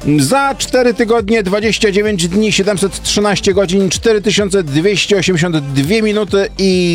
Za 4 tygodnie, 29 dni, 713 godzin, 4282 minuty i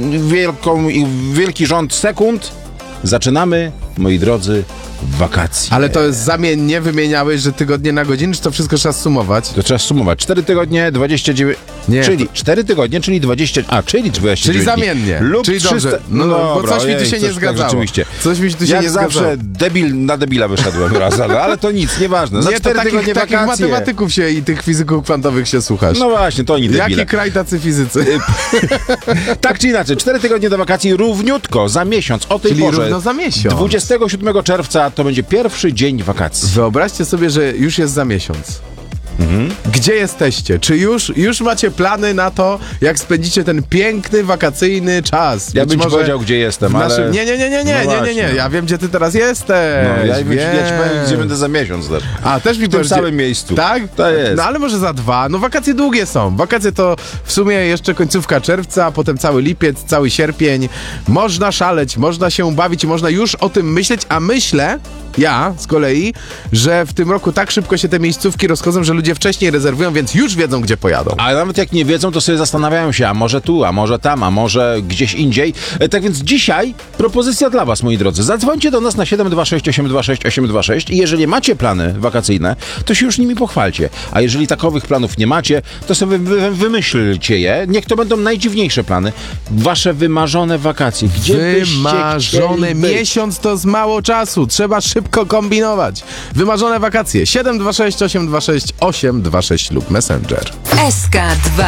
wielki rząd sekund. Zaczynamy, moi drodzy, wakacje. Ale to jest zamiennie, wymieniałeś, że tygodnie na godziny, czy to wszystko trzeba sumować? To trzeba sumować. 4 tygodnie, 29... Nie. Czyli 4 tygodnie, czyli 20... czyli 29 Czyli zamiennie. Lub czyli 300... dobrze. No, bo coś mi tu się nie zgadzało. Rzeczywiście. Coś mi tu się Jak nie zawsze zgadzało. debil na debila wyszedłem raz, ale to nic, nieważne. Za Nie, to 4 tygodnie takich wakacje. matematyków się i tych fizyków kwantowych się słuchasz. No właśnie, to oni debile. Jaki kraj tacy fizycy? Tak czy inaczej, 4 tygodnie do wakacji równiutko za miesiąc, o tej Czyli porze. równo za miesiąc. 27 czerwca to będzie pierwszy dzień wakacji. Wyobraźcie sobie, że już jest za miesiąc. Gdzie jesteście? Czy już macie plany na to, jak spędzicie ten piękny, wakacyjny czas? Ja Być bym ci może powiedział, gdzie jestem, w ale... naszym... Nie. No właśnie. Ja wiem, gdzie ty teraz jesteś. No, ja ci powiem, Wiem. gdzie będę za miesiąc też. A, też mi W tym powiesz, gdzie- samym miejscu. Tak? To jest. No ale może za 2. No wakacje długie są. Wakacje to w sumie jeszcze końcówka czerwca, potem cały lipiec, cały sierpień. Można szaleć, można się bawić, można już o tym myśleć, a myślę, ja z kolei, że w tym roku tak szybko się te miejscówki rozchodzą, że ludzie wcześniej rezerwują, więc już wiedzą, gdzie pojadą. A nawet jak nie wiedzą, to sobie zastanawiają się, a może tu, a może tam, a może gdzieś indziej. Tak więc dzisiaj propozycja dla was, moi drodzy. Zadzwońcie do nas na 726 826 826 i jeżeli macie plany wakacyjne, to się już nimi pochwalcie. A jeżeli takowych planów nie macie, to sobie wymyślcie je. Niech to będą najdziwniejsze plany. Wasze wymarzone wakacje. Gdzie Wymarzone byście chcieli być? miesiąc to z mało czasu. Trzeba szybko kombinować. Wymarzone wakacje. 726 826 826 lub Messenger. SK2.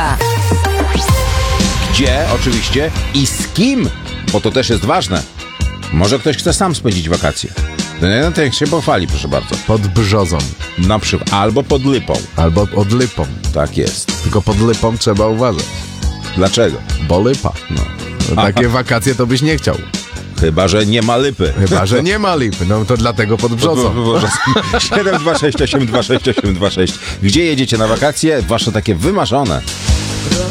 Gdzie, oczywiście, i z kim, bo to też jest ważne. Może ktoś chce sam spędzić wakacje. No to niech się pochwali, proszę bardzo. Pod Brzozą. Na przykład. Albo pod Lypą. Albo pod Lypą. Tak jest. Tylko pod Lypą trzeba uważać. Dlaczego? Bo Lypa. No. No, takie wakacje to byś nie chciał. Chyba że nie ma Lypy. Chyba że nie ma Lipy. No to dlatego pod Brzozą. 726 826 826. Gdzie jedziecie na wakacje? Wasze takie wymarzone.